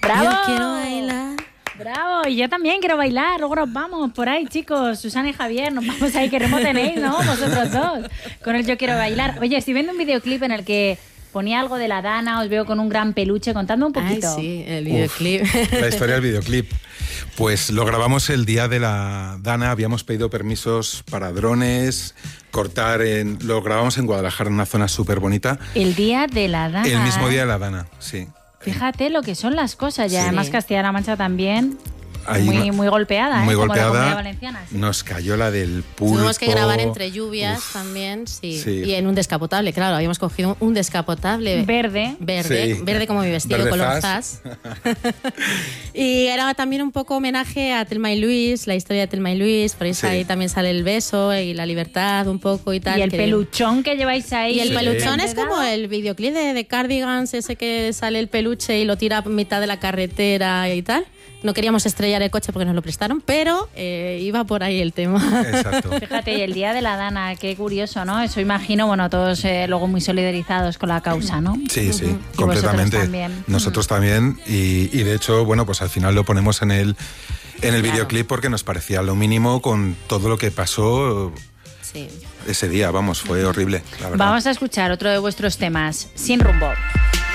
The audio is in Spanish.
¡Bravo! Yo quiero bailar. ¡Bravo! Y yo también quiero bailar. Luego nos vamos por ahí, chicos. Susana y Javier, nos vamos ahí. ¿Qué ritmo tenéis, no? Vosotros dos. Con el Yo quiero bailar. Oye, estoy viendo un videoclip en el que ponía algo de la Dana. Os veo con un gran peluche. Contadme un poquito. Ay, sí, el videoclip. La historia del videoclip. Pues lo grabamos el día de la Dana. Habíamos pedido permisos para drones, lo grabamos en Guadalajara, en una zona súper bonita. El día de la Dana. El mismo día de la Dana, sí. Fíjate lo que son las cosas. Y Sí. además Castilla-La Mancha también... Ahí muy golpeada, muy como la golpeada. Comunidad Valenciana, sí. Nos cayó la del pulpo. Tuvimos que grabar entre lluvias también, sí. Y en un descapotable, claro, habíamos cogido un descapotable verde, Sí. verde como mi vestido, Verde color zas. Y era también un poco homenaje a Thelma y Luis, la historia de Thelma y Luis, por eso Sí. ahí también sale el beso y la libertad un poco y tal. Y el peluchón que lleváis ahí. Y el Sí. peluchón es como el videoclip de Cardigans, ese que sale el peluche y lo tira a mitad de la carretera y tal. No queríamos estrellar el coche porque nos lo prestaron, pero iba por ahí el tema. Exacto. Fíjate, y el día de la Dana, qué curioso, ¿no? Eso imagino, bueno, todos luego muy solidarizados con la causa, ¿no? Sí, sí, Y completamente. vosotros también. Nosotros también. Y de hecho, bueno, pues al final lo ponemos en el videoclip porque nos parecía lo mínimo con todo lo que pasó Sí. ese día. Vamos, fue horrible, la verdad. Vamos a escuchar otro de vuestros temas, Sin Rumbo.